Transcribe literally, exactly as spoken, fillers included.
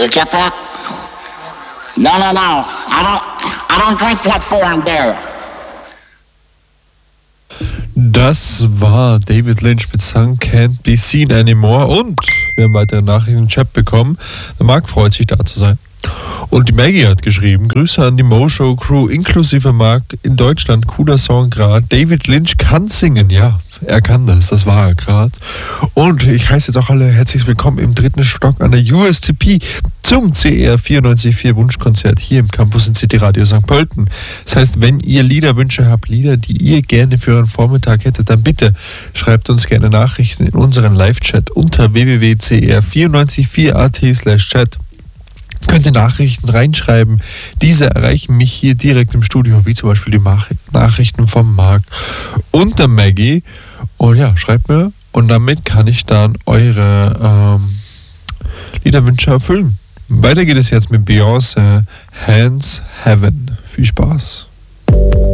You get that? No, no, no. I don't, I don't drink that foreign beer. Das war David Lynch mit Sun Can't Be Seen Anymore. Und wir haben weitere Nachrichten im Chat bekommen. Der Marc freut sich, da zu sein. Und die Maggie hat geschrieben, Grüße an die Mo-Show Crew inklusive Marc in Deutschland, cooler Song gerade. David Lynch kann singen, ja, er kann das, das war er gerade. Und ich heiße jetzt auch alle herzlich willkommen im dritten Stock an der U S T P zum C R vierundneunzig Komma vier Wunschkonzert hier im Campus in City Radio Sankt Pölten. Das heißt, wenn ihr Liederwünsche habt, Lieder, die ihr gerne für euren Vormittag hättet, dann bitte schreibt uns gerne Nachrichten in unseren Live-Chat unter w w w punkt c r vierundneunzig punkt vier punkt a t slash chat. Könnt ihr Nachrichten reinschreiben. Diese erreichen mich hier direkt im Studio, wie zum Beispiel die Nachrichten vom Marc und der Maggie. Und ja, schreibt mir und damit kann ich dann eure ähm, Liederwünsche erfüllen. Weiter geht es jetzt mit Beyoncé, Hands Heaven. Viel Spaß.